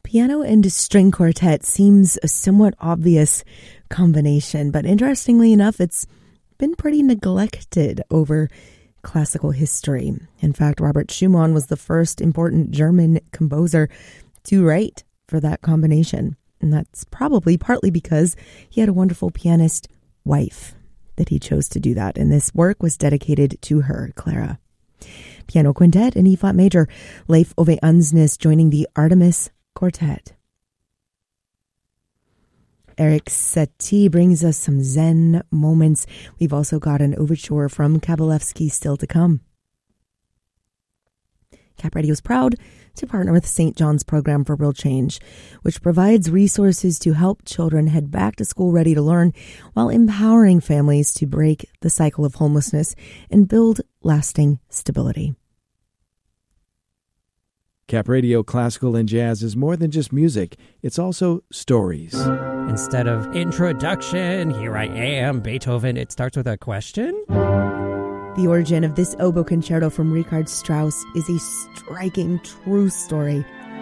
Piano and string quartet seems a somewhat obvious combination, but interestingly enough, it's been pretty neglected over classical history. In fact, Robert Schumann was the first important German composer to write for that combination. And that's probably partly because he had a wonderful pianist wife that he chose to do that. And this work was dedicated to her, Clara. Piano Quintet in E-flat major, Leif Ove Ansnes joining the Artemis Quartet. Erik Satie brings us some Zen moments. We've also got an overture from Kabalevsky still to come. Cap Radio is proud to partner with St. John's Program for Real Change, which provides resources to help children head back to school ready to learn while empowering families to break the cycle of homelessness and build lasting stability. Cap Radio Classical and Jazz is more than just music. It's also stories. Instead of introduction, here I am, Beethoven, it starts with a question. The origin of this oboe concerto from Richard Strauss is a striking true story.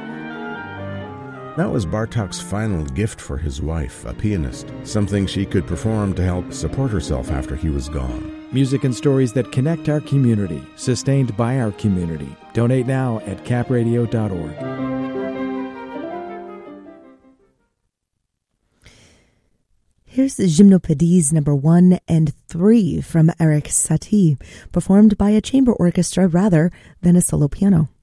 That was Bartók's final gift for his wife, a pianist, something she could perform to help support herself after he was gone. Music and stories that connect our community, sustained by our community. Donate now at capradio.org. Here's the Gymnopédies number 1 and 3 from Erik Satie, performed by a chamber orchestra rather than a solo piano.